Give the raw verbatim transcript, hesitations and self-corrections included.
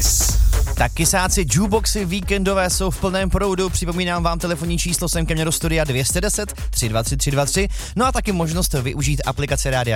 Kiss. Tak kysáci, jukeboxy víkendové jsou v plném proudu, připomínám vám telefonní číslo sem ke mně do studia dvě deset, tři dva tři, tři dva tři, no a taky možnost využít aplikace Rádia